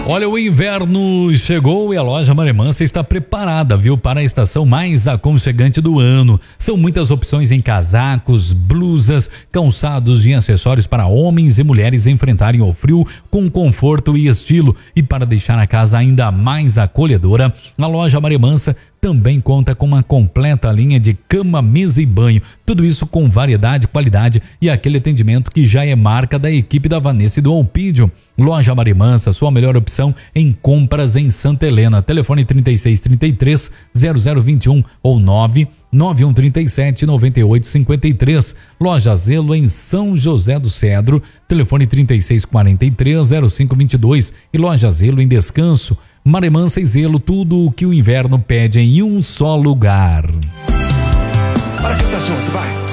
Olha, o inverno chegou e a loja Maremansa está preparada, viu, para a estação mais aconchegante do ano. São muitas opções em casacos, blusas, calçados e acessórios para homens e mulheres enfrentarem o frio com conforto e estilo. E para deixar a casa ainda mais acolhedora, a loja Maremansa também conta com uma completa linha de cama, mesa e banho. Tudo isso com variedade, qualidade e aquele atendimento que já é marca da equipe da Vanessa e do Alpídio. Loja Maremansa, sua melhor opção em compras em Santa Helena. Telefone 3633-0021 ou 99137-9853. Loja Zelo em São José do Cedro. Telefone 3643-0522 e Loja Zelo em Descanso. Maremansa e Zelo, tudo o que o inverno pede em um só lugar. Bora cantar junto, vai!